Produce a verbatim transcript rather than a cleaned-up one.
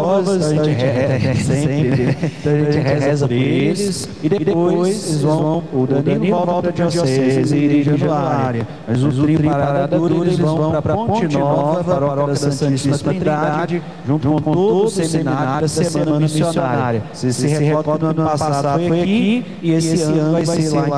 provas, a gente reza sempre, né? Então a gente reza por eles, e depois eles vão, o Danilo volta para a diocese e de Januária. Mas o trio Parada Dura, eles vão para Ponte Nova, Paróquia da Santíssima Trindade, junto com todo o seminário da Semana Missionária. Você se recorda, no ano passado foi aqui, e esse ano vai ser lá